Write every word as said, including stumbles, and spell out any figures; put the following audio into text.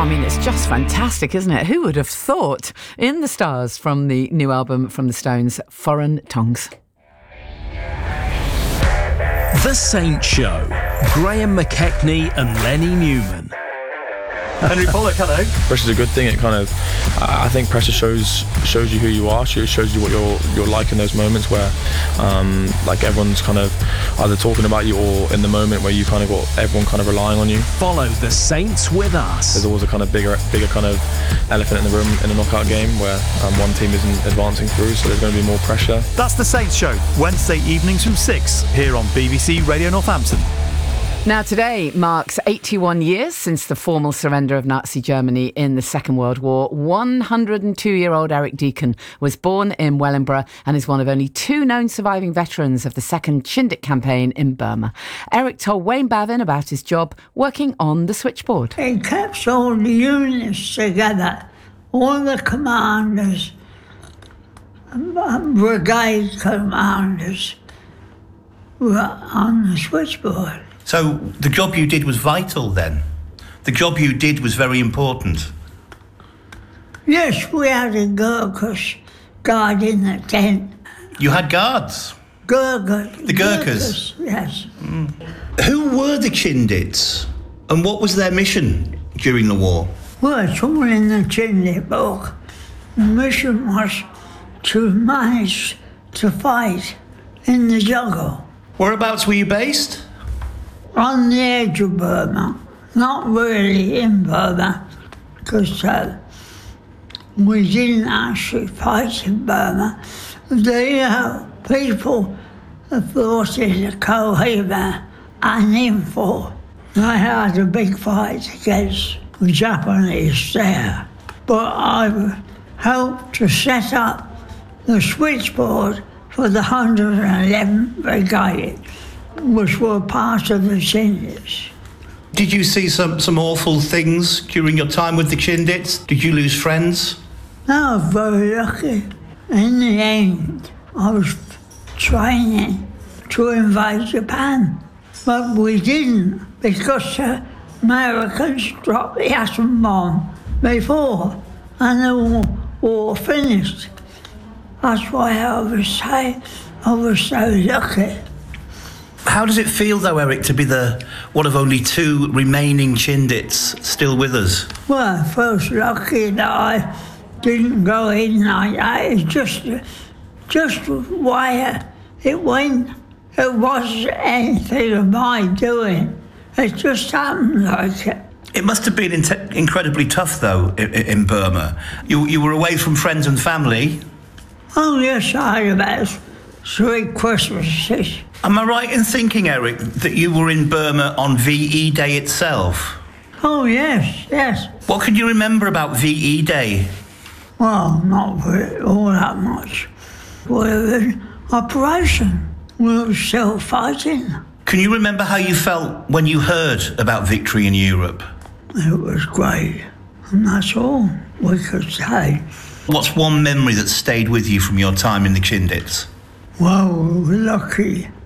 I mean, it's just fantastic, isn't it? Who would have thought? In the Stars from the new album from the Stones, Foreign Tongues. The Saint Show. Graham McKechnie and Lenny Newman. Henry Pollock, hello. Pressure's a good thing. It kind of, I think pressure shows shows you who you are. It shows you what you're you're like in those moments where, um, like everyone's kind of either talking about you or in the moment where you kind of got everyone kind of relying on you. Follow the Saints with us. There's always a kind of bigger bigger kind of elephant in the room in a knockout game where um, one team isn't advancing through, so there's going to be more pressure. That's the Saints Show, Wednesday evenings from six here on B B C Radio Northampton. Now, today marks eighty-one years since the formal surrender of Nazi Germany in the Second World War. one hundred two-year-old Eric Deacon was born in Wellingborough and is one of only two known surviving veterans of the Second Chindit campaign in Burma. Eric told Wayne Bavin about his job working on the switchboard. It kept all the units together, all the commanders, brigade commanders were on the switchboard. So the job you did was vital then? The job you did was very important? Yes, we had a Gurkhas guard in the tent. You had guards? Gurkhas. The Gurkhas? Gurkhas, yes. Mm. Who were the Chindits and what was their mission during the war? Well, it's all in the Chindit book. The mission was to manage to fight in the jungle. Whereabouts were you based? On the edge of Burma, not really in Burma, because uh, we didn't actually fight in Burma. The uh, people thought it Kohima and Info. I had a big fight against the Japanese there, but I helped to set up the switchboard for the one hundred eleventh Brigade, which were part of the Chindits. Did you see some, some awful things during your time with the Chindits? Did you lose friends? No, I was very lucky. In the end, I was training to invade Japan, but we didn't because the Americans dropped the atom bomb before and the war, war finished. That's why I was saying I was so lucky. How does it feel, though, Eric, to be the one of only two remaining Chindits still with us? Well, I felt lucky that I didn't go in like that. It's just, just why it went. It wasn't anything of my doing. It just happened like it. It must have been in- incredibly tough, though, in, in Burma. You, you were away from friends and family. Oh, yes, I had about three Christmases. Am I right in thinking, Eric, that you were in Burma on V E Day itself? Oh, yes, yes. What can you remember about V E Day? Well, not really, all that much. We were in operation. We were still fighting. Can you remember how you felt when you heard about victory in Europe? It was great, and that's all we could say. What's one memory that stayed with you from your time in the Chindits? Well, we were lucky